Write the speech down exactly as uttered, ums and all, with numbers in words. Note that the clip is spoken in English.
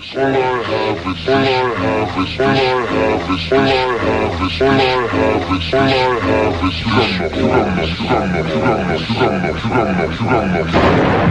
is, all I have is, all I have is, all I have is, all I have is, all I have is, all I have is, you got enough, you got enough, you got enough, you got enough, you got enough, you got enough, you got enough.